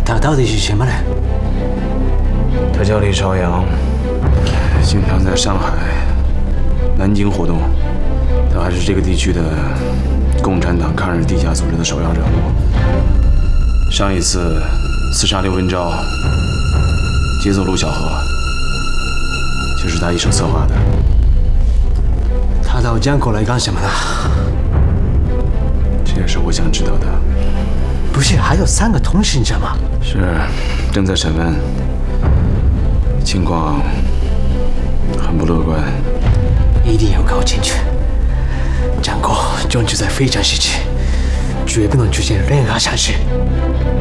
他到底是什么人？ 他叫李朝阳，经常在上海、南京活动。他还是这个地区的共产党抗日地下组织的首要人物。上一次刺杀刘文昭、劫走陆小河，就是他一手策划的。 他到江口来干什么呢？ 这也是我想知道的。 不是还有3个通行者吗？ 是，正在审问，情况很不乐观。 一定要搞清楚。江口正处在非常时期，绝不能出现任何闪失。